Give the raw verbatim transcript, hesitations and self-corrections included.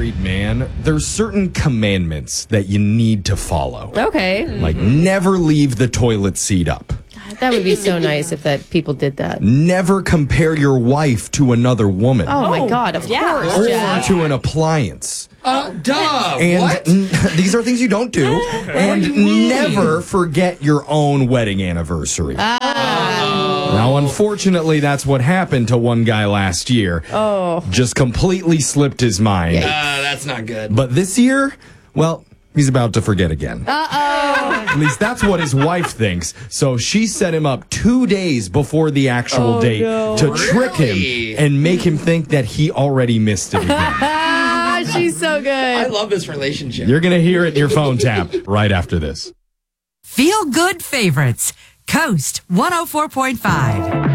married man, there's certain commandments that you need to follow. Okay. Like never leave the toilet seat up. That would be so nice if that people did that. Never compare your wife to another woman. Oh, my God, of yeah. course. Or Jack. to an appliance. Uh, duh. And what? n- these are things you don't do. And never forget your own wedding anniversary. Ah. Now, unfortunately, that's what happened to one guy last year. Oh. Just completely slipped his mind. Uh, that's not good. But this year, well, he's about to forget again. Uh-oh. At least that's what his wife thinks. So she set him up two days before the actual Oh, date no. to trick Really? him and make him think that he already missed it again. Ah, she's so good. I love this relationship. You're going to hear it in your phone tap right after this. Feel Good Favorites, Coast one oh four point five.